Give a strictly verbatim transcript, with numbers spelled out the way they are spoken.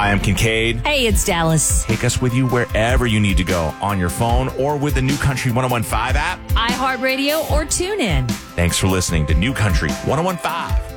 Hi, I'm Kincaid. Hey, it's Dallas. Take us with you wherever you need to go, on your phone or with the New Country ten fifteen app, iHeartRadio or TuneIn. Thanks for listening to New Country ten fifteen.